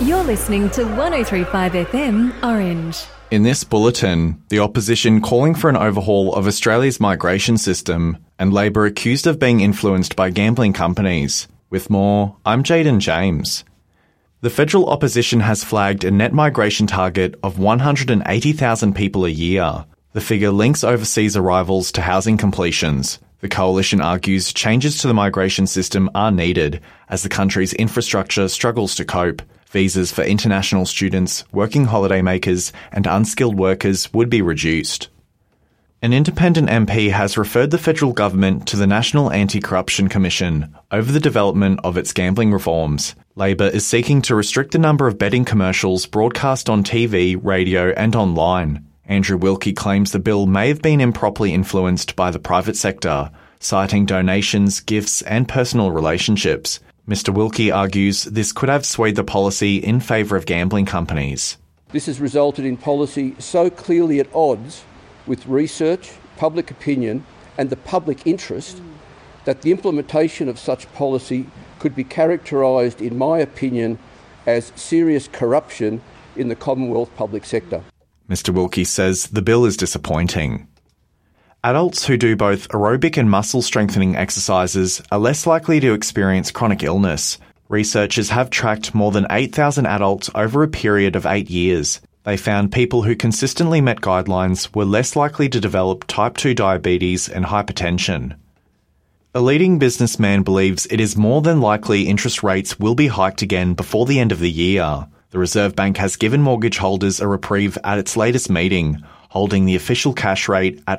You're listening to 103.5 FM Orange. In this bulletin, the opposition calling for an overhaul of Australia's migration system and Labor accused of being influenced by gambling companies. With more, I'm Jaden James. The federal opposition has flagged a net migration target of 180,000 people a year. The figure links overseas arrivals to housing completions. The coalition argues changes to the migration system are needed as the country's infrastructure struggles to cope. Visas for international students, working holidaymakers and unskilled workers would be reduced. An independent MP has referred the federal government to the National Anti-Corruption Commission over the development of its gambling reforms. Labor is seeking to restrict the number of betting commercials broadcast on TV, radio and online. Andrew Wilkie claims the bill may have been improperly influenced by the private sector, citing donations, gifts and personal relationships. Mr Wilkie argues this could have swayed the policy in favour of gambling companies. This has resulted in policy so clearly at odds with research, public opinion and the public interest that the implementation of such policy could be characterised, in my opinion, as serious corruption in the Commonwealth public sector. Mr Wilkie says the bill is disappointing. Adults who do both aerobic and muscle strengthening exercises are less likely to experience chronic illness. Researchers have tracked more than 8,000 adults over a period of 8 years. They found people who consistently met guidelines were less likely to develop type 2 diabetes and hypertension. A leading businessman believes it is more than likely interest rates will be hiked again before the end of the year. The Reserve Bank has given mortgage holders a reprieve at its latest meeting, holding the official cash rate at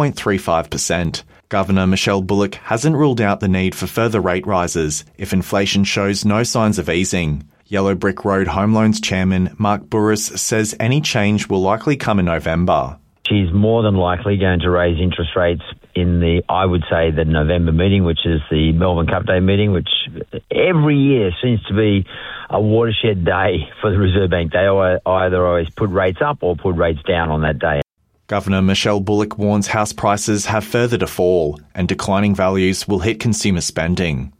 4.35%. Governor Michelle Bullock hasn't ruled out the need for further rate rises if inflation shows no signs of easing. Yellow Brick Road Home Loans Chairman Mark Burris says any change will likely come in November. She's more than likely going to raise interest rates in the November meeting, which is the Melbourne Cup Day meeting, which every year seems to be a watershed day for the Reserve Bank. They either always put rates up or put rates down on that day. Governor Michelle Bullock warns house prices have further to fall and declining values will hit consumer spending.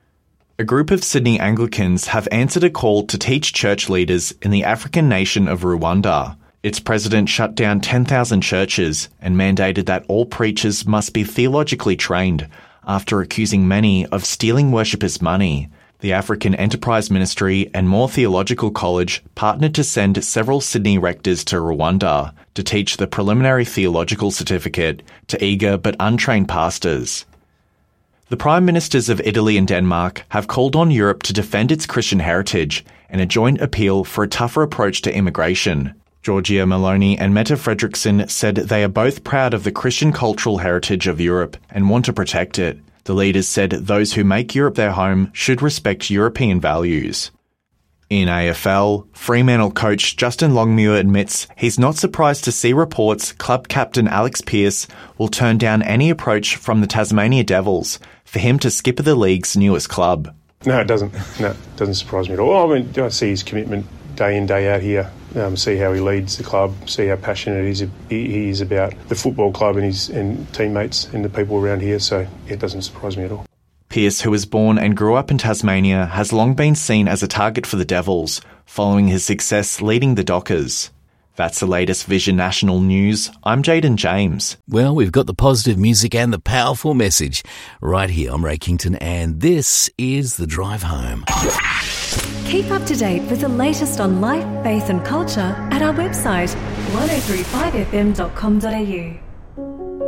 A group of Sydney Anglicans have answered a call to teach church leaders in the African nation of Rwanda. Its president shut down 10,000 churches and mandated that all preachers must be theologically trained after accusing many of stealing worshippers' money. The African Enterprise Ministry and Moore Theological College partnered to send several Sydney rectors to Rwanda to teach the preliminary theological certificate to eager but untrained pastors. The Prime Ministers of Italy and Denmark have called on Europe to defend its Christian heritage in a joint appeal for a tougher approach to immigration. Giorgia Meloni and Mette Frederiksen said they are both proud of the Christian cultural heritage of Europe and want to protect it. The leaders said those who make Europe their home should respect European values. In AFL, Fremantle coach Justin Longmuir admits he's not surprised to see reports club captain Alex Pearce will turn down any approach from the Tasmania Devils for him to skipper the league's newest club. No, it doesn't. No, it doesn't surprise me at all. I mean, I see his commitment day in, day out here. See how he leads the club, see how passionate he is about the football club and his teammates and the people around here, so it doesn't surprise me at all. Pearce, who was born and grew up in Tasmania, has long been seen as a target for the Devils, following his success leading the Dockers. That's the latest Vision National News. I'm Jaden James. Well, we've got the positive music and the powerful message right here. I'm Ray Kington, and this is The Drive Home. Keep up to date with the latest on life, faith and culture at our website 1035fm.com.au.